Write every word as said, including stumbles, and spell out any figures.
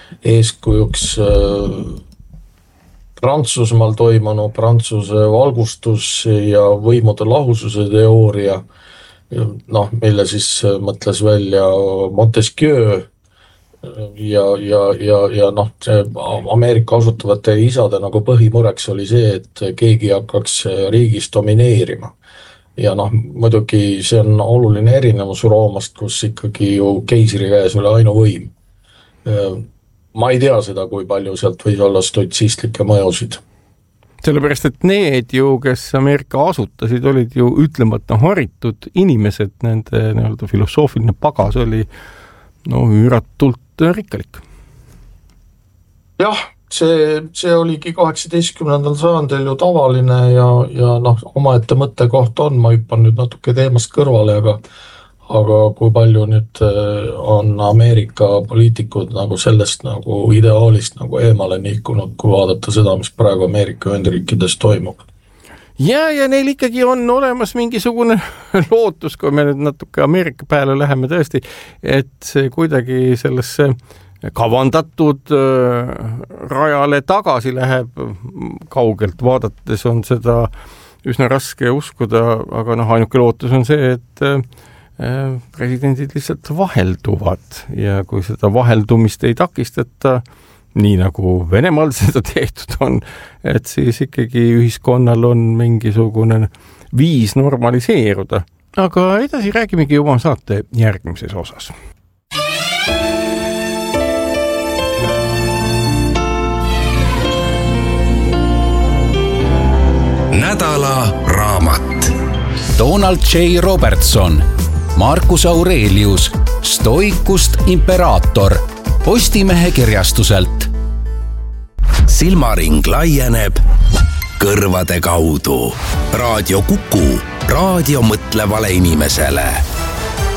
eeskujuks Prantsusmaal toimunu Prantsuse valgustus ja võimude lahususe teooria, noh, mille siis mõtles välja Montesquieu ja, ja, ja, ja noh, Ameerika asutavate isade nagu põhimureks oli see, et keegi hakkaks riigis domineerima. Ja noh, muidugi see on oluline erinevus Roomast, kus ikkagi ju keisri käes oli ainuvõim. Ma ei tea seda, kui palju sealt võis olla stoitsistlikke mõjusid. Sellepärast, et need ju, kes Ameerika asutasid, olid ju ütlemata haritud inimesed, nende nii-öelda filosoofiline pagas oli no, üüratult rikkalik. Jah, see, see oligi kaheksateistkümnendal sajandil ju tavaline ja, ja noh, omaette mõttekoht on, ma hüppan nüüd natuke teemast kõrvale, aga aga kui palju nüüd on Ameerika poliitikud nagu sellest nagu ideaalist nagu eemale niikunud, kui vaadata seda, mis praegu Ameerika Ühendriikides toimub. Ja, ja neil ikkagi on olemas mingisugune lootus, kui me nüüd natuke Ameerika peale läheme tõesti, et see kuidagi sellesse kavandatud rajale tagasi läheb, kaugelt vaadates on seda üsna raske uskuda, aga noh, ainuke lootus on see, et presidendid lihtsalt vahelduvad ja kui seda vaheldumist ei takistata, nii nagu Venemaal seda tehtud on, et siis ikkagi ühiskonnal on mingisugune viis normaliseeruda. Aga edasi räägimegi oma saate järgmises osas. Nädala raamat. Donald J. Robertson, Marcus Aurelius, Stoikust imperaator, Postimehe kirjastuselt. Silmaring laieneb kõrvade kaudu. Raadio Kuku, raadio mõtlevale inimesele.